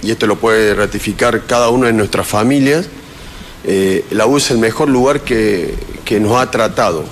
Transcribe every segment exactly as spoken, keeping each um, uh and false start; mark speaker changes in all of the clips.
Speaker 1: y esto lo puede ratificar cada una de nuestras familias, eh, la U es el mejor lugar que, que nos ha tratado.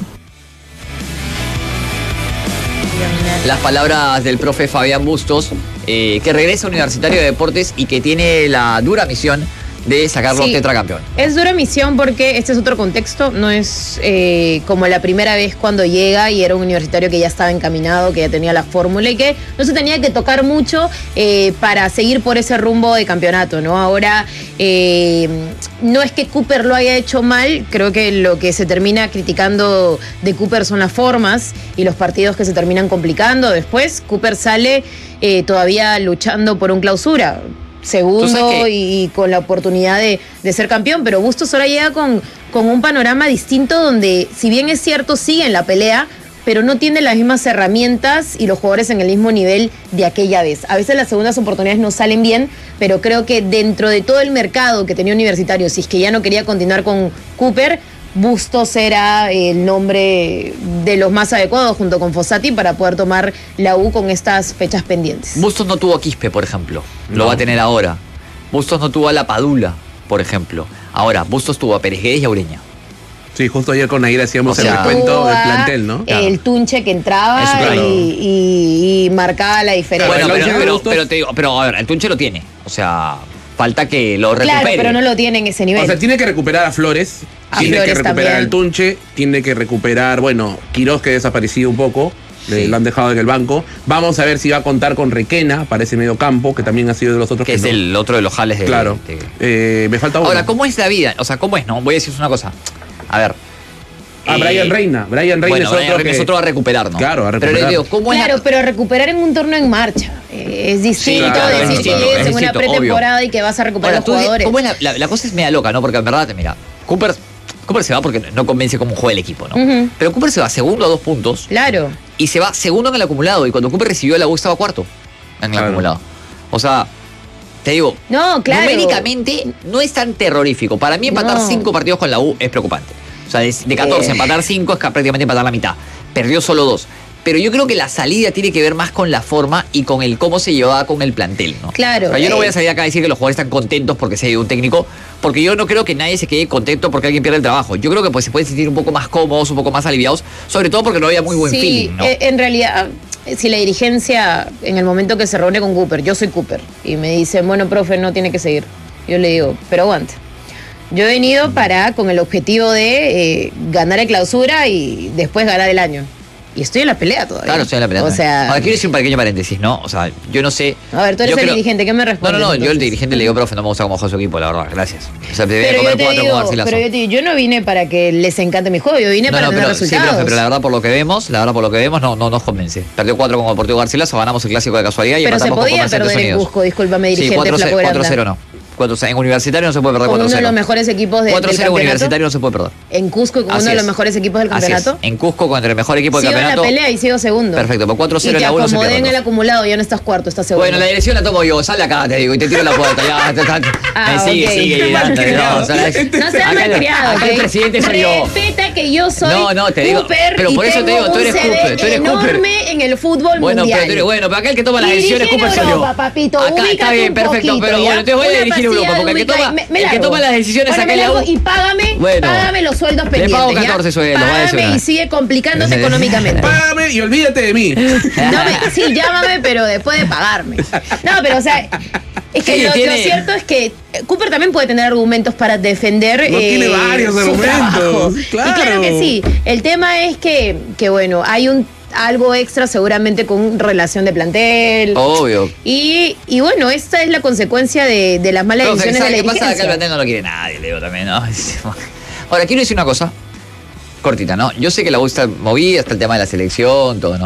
Speaker 2: Las palabras del profe Fabián Bustos, eh, que regresa a Universitario de Deportes y que tiene la dura misión de sacarlo
Speaker 3: sí,
Speaker 2: tetracampeón.
Speaker 3: Es dura misión porque este es otro contexto, no es eh, como la primera vez cuando llega y era un universitario que ya estaba encaminado, que ya tenía la fórmula y que no se tenía que tocar mucho eh, para seguir por ese rumbo de campeonato, ¿no? Ahora, eh, no es que Cooper lo haya hecho mal, creo que lo que se termina criticando de Cooper son las formas y los partidos que se terminan complicando. Después, Cooper sale eh, todavía luchando por un clausura. Segundo y, y con la oportunidad de, de ser campeón, pero Bustos ahora llega con, con un panorama distinto donde, si bien es cierto, sigue en la pelea, pero no tiene las mismas herramientas y los jugadores en el mismo nivel de aquella vez. A veces las segundas oportunidades no salen bien, pero creo que dentro de todo el mercado que tenía Universitario, si es que ya no quería continuar con Cooper, Bustos era el nombre de los más adecuados junto con Fossati para poder tomar la U con estas fechas pendientes.
Speaker 2: Bustos no tuvo a Quispe, por ejemplo.
Speaker 4: No.
Speaker 2: Lo va a tener ahora. Bustos no tuvo a La Padula, por ejemplo. Ahora, Bustos tuvo a Pérez Guedes y a Ureña.
Speaker 4: Sí, justo ayer con Aguirre hacíamos
Speaker 2: O sea,
Speaker 4: el recuento del
Speaker 3: a
Speaker 4: plantel, ¿no?
Speaker 3: El
Speaker 4: Claro.
Speaker 3: Tunche que entraba
Speaker 2: Eso, claro.
Speaker 3: y, y, y marcaba la diferencia.
Speaker 2: Bueno,
Speaker 4: el
Speaker 2: pero,
Speaker 4: once de
Speaker 2: pero,
Speaker 4: Bustos-
Speaker 2: pero te digo, pero a ver, el Tunche lo tiene. O sea, falta que lo recupere.
Speaker 3: Claro, pero no lo tiene en ese nivel.
Speaker 4: O sea, tiene que recuperar a Flores,
Speaker 3: A
Speaker 4: tiene
Speaker 3: Flores
Speaker 4: que recuperar
Speaker 3: también.
Speaker 4: al Tunche, tiene que recuperar, bueno, Quirós, que ha desaparecido un poco, le,
Speaker 2: Sí.
Speaker 4: lo han dejado en el banco. Vamos a ver si va a contar con Requena para ese medio campo, que también ha sido de los otros
Speaker 2: que es
Speaker 4: no.
Speaker 2: el otro de los jales de...
Speaker 4: Claro.
Speaker 2: de-
Speaker 4: Eh, me falta uno.
Speaker 2: Ahora, ¿cómo es la vida? O sea, ¿cómo es? No, voy a decirles una cosa. A ver.
Speaker 4: Ah,
Speaker 2: eh,
Speaker 4: Brian Reina. Brian Reina
Speaker 2: bueno,
Speaker 4: es
Speaker 2: Brian
Speaker 4: otro
Speaker 2: Reina
Speaker 4: que...
Speaker 2: es otro a recuperar, ¿no?
Speaker 4: Claro, a
Speaker 2: Pero
Speaker 4: recuperar.
Speaker 2: le digo, ¿cómo es
Speaker 3: Claro,
Speaker 2: la...
Speaker 3: pero recuperar en un torneo en marcha. Eh, es distinto
Speaker 2: Sí, claro,
Speaker 3: decir
Speaker 2: es
Speaker 3: que
Speaker 2: distinto,
Speaker 3: llegues
Speaker 2: es
Speaker 3: en una
Speaker 2: distinto,
Speaker 3: pretemporada
Speaker 2: obvio.
Speaker 3: y que vas a recuperar
Speaker 2: Ahora,
Speaker 3: los
Speaker 2: tú di-
Speaker 3: jugadores.
Speaker 2: ¿cómo es la, la, la cosa es media loca, ¿no? Porque en verdad, mira, Cooper, Cooper se va porque no convence cómo juega el equipo, ¿no?
Speaker 3: Ujú.
Speaker 2: Pero Cooper se va segundo a dos puntos
Speaker 3: Claro.
Speaker 2: y se va segundo en el acumulado. Y cuando Cooper recibió la U estaba cuarto en el
Speaker 4: Claro.
Speaker 2: acumulado. O sea, te digo,
Speaker 3: No, claro.
Speaker 2: numéricamente no es tan terrorífico. Para mí empatar
Speaker 3: No.
Speaker 2: cinco partidos con la U es preocupante. O sea, de, de catorce,
Speaker 3: Eh.
Speaker 2: empatar cinco es ca- prácticamente empatar la mitad. Perdió solo dos. Pero yo creo que la salida tiene que ver más con la forma y con el cómo se llevaba con el plantel, ¿no?
Speaker 3: Claro,
Speaker 2: O sea, yo no
Speaker 3: eh.
Speaker 2: voy a salir acá a decir que los jugadores están contentos porque se ha ido un técnico, porque yo no creo que nadie se quede contento porque alguien pierde el trabajo. Yo creo que pues se pueden sentir un poco más cómodos, un poco más aliviados, sobre todo porque no había muy buen
Speaker 3: Sí,
Speaker 2: feeling, ¿no?
Speaker 3: eh, en realidad, eh, si la dirigencia, en el momento que se reúne con Cooper, yo soy Cooper, y me dicen, bueno, profe, no tiene que seguir. Yo le digo, pero aguante. Yo he venido para, con el objetivo de eh, ganar el clausura y después ganar el año. Y estoy en la pelea todavía.
Speaker 2: Claro, estoy en la pelea.
Speaker 3: O
Speaker 2: también.
Speaker 3: sea,
Speaker 2: Ahora quiero decir un pequeño paréntesis, ¿no? O sea, yo no sé.
Speaker 3: a ver, tú eres
Speaker 2: yo
Speaker 3: el
Speaker 2: creo-
Speaker 3: dirigente, ¿qué me
Speaker 2: No,
Speaker 3: respondes?
Speaker 2: no, no, yo el
Speaker 3: entonces?
Speaker 2: dirigente le digo, profe, no me gusta cómo juega su equipo, la verdad, gracias. O sea, te voy a
Speaker 3: Pero
Speaker 2: comer
Speaker 3: yo te
Speaker 2: cuatro
Speaker 3: digo,
Speaker 2: con Garcilaso.
Speaker 3: pero yo te digo, yo no vine para que les encante mi juego, yo vine
Speaker 2: No,
Speaker 3: para
Speaker 2: no,
Speaker 3: tener
Speaker 2: pero, sí,
Speaker 3: resultados.
Speaker 2: profe, pero la verdad por lo que vemos, la verdad por lo que vemos, no, no nos convence. Perdió cuatro con Deportivo Garcilaso, ganamos el clásico de casualidad y
Speaker 3: Pero se
Speaker 2: empatamos con
Speaker 3: podía
Speaker 2: Comerciantes
Speaker 3: perder en
Speaker 2: Unidos.
Speaker 3: Cusco, discúlpame,
Speaker 2: Sí,
Speaker 3: dirigente
Speaker 2: cuatro
Speaker 3: Flaco Granda.
Speaker 2: cero no. cuatro cero. En Universitario no se puede perder
Speaker 3: Con
Speaker 2: cuatro
Speaker 3: uno de
Speaker 2: cero.
Speaker 3: los mejores equipos de,
Speaker 2: cuatro
Speaker 3: del
Speaker 2: cero en
Speaker 3: campeonato.
Speaker 2: Universitario no se puede perder.
Speaker 3: En Cusco, con
Speaker 2: Así
Speaker 3: uno de los
Speaker 2: es.
Speaker 3: mejores equipos del
Speaker 2: Así es.
Speaker 3: campeonato.
Speaker 2: En Cusco contra el mejor equipo del
Speaker 3: Sigo en la
Speaker 2: campeonato.
Speaker 3: pelea y sigo segundo.
Speaker 2: Perfecto, por cuatro cero
Speaker 3: Y
Speaker 2: en
Speaker 3: te
Speaker 2: la U no se
Speaker 3: acomodé en
Speaker 2: pierde.
Speaker 3: el acumulado, ya no estás cuarto, estás segundo.
Speaker 2: Bueno, la dirección la tomo yo, sal de acá, te digo, y te tiro la puerta. Ya, te- te-
Speaker 3: Ah,
Speaker 2: me sigue,
Speaker 3: ok.
Speaker 2: sigue.
Speaker 3: Qué
Speaker 2: y
Speaker 3: mal
Speaker 2: anda,
Speaker 4: criado.
Speaker 2: no, o sea,
Speaker 4: Este-
Speaker 3: No seas
Speaker 2: acá el-
Speaker 3: malcriado,
Speaker 2: acá el
Speaker 3: ¿ok?
Speaker 2: presidente soy yo.
Speaker 3: Respeta que yo soy
Speaker 2: No, no, te digo,
Speaker 3: Cooper
Speaker 2: pero
Speaker 3: y
Speaker 2: por eso te
Speaker 3: tengo
Speaker 2: digo, tú
Speaker 3: un
Speaker 2: eres
Speaker 3: C D
Speaker 2: Cooper, tú eres Cooper.
Speaker 3: enorme en el fútbol
Speaker 2: Bueno,
Speaker 3: mundial.
Speaker 2: pero, tú eres- bueno, pero acá el que toma las
Speaker 3: Y
Speaker 2: decisiones
Speaker 3: dirigir
Speaker 2: Cooper soy yo.
Speaker 3: Europa, papito,
Speaker 2: Acá está
Speaker 3: ubícate
Speaker 2: bien,
Speaker 3: un
Speaker 2: perfecto,
Speaker 3: poquito,
Speaker 2: pero
Speaker 3: ¿ya?
Speaker 2: bueno, te voy a
Speaker 3: Una
Speaker 2: dirigir Europa,
Speaker 3: pastilla
Speaker 2: porque el que
Speaker 3: ubica-
Speaker 2: toma,
Speaker 3: me- me
Speaker 2: el que
Speaker 3: largo.
Speaker 2: toma las decisiones
Speaker 3: Bueno,
Speaker 2: acá
Speaker 3: me
Speaker 2: en la
Speaker 3: largo
Speaker 2: U.
Speaker 3: y págame,
Speaker 2: Bueno.
Speaker 3: págame los sueldos
Speaker 2: Le
Speaker 3: pendientes.
Speaker 2: pago
Speaker 3: ¿ya?
Speaker 2: catorce sueldos, va a decir
Speaker 3: Págame
Speaker 2: una.
Speaker 3: y sigue complicándote económicamente.
Speaker 4: Págame y olvídate de mí.
Speaker 3: No me, sí, llámame, pero después de pagarme. No, pero o sea, es que
Speaker 2: Sí,
Speaker 3: lo,
Speaker 2: tiene-
Speaker 3: lo cierto es que Cooper también puede tener argumentos para defender.
Speaker 4: No tiene
Speaker 3: eh,
Speaker 4: varios
Speaker 3: su
Speaker 4: argumentos,
Speaker 3: trabajo.
Speaker 4: claro.
Speaker 3: Y claro que sí. El tema es que, que bueno, hay un algo extra seguramente con relación de plantel.
Speaker 2: Obvio.
Speaker 3: Y, y bueno, esta es la consecuencia de, de las malas
Speaker 2: Profe,
Speaker 3: decisiones de
Speaker 2: ¿sabe
Speaker 3: la
Speaker 2: qué pasa? Acá el
Speaker 3: dirigencia.
Speaker 2: plantel no lo quiere nadie, le digo también, ¿no? Ahora, quiero decir una cosa cortita, ¿no? Yo sé que la U está movida, está el tema de la selección, todo, ¿no?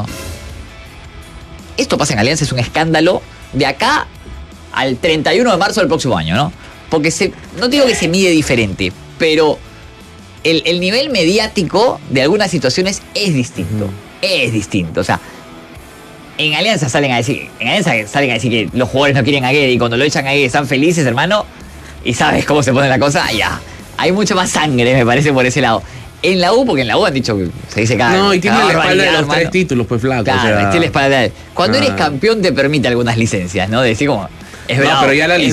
Speaker 2: Esto pasa en Alianza, es un escándalo de acá al treinta y uno de marzo del próximo año, ¿no? Porque se, no digo que se mide diferente, pero el, el nivel mediático de algunas situaciones es distinto. Es distinto. O sea, en Alianza salen a decir, en Alianza salen a decir que los jugadores no quieren a Guede y cuando lo echan a Guede están felices, hermano. Y sabes cómo se pone la cosa, ya. Hay mucha más sangre, me parece, por ese lado. En la U, porque en la U han dicho que se dice cada
Speaker 4: No, y tiene
Speaker 2: cada
Speaker 4: la espalda de
Speaker 2: barbaridad,
Speaker 4: los
Speaker 2: hermano.
Speaker 4: tres títulos, pues flaco.
Speaker 2: Claro,
Speaker 4: o sea,
Speaker 2: tiene la espalda de- Cuando
Speaker 4: Ah.
Speaker 2: eres campeón te permite algunas licencias, ¿no? De decir como, es
Speaker 4: No,
Speaker 2: bravo,
Speaker 4: pero ya la
Speaker 2: es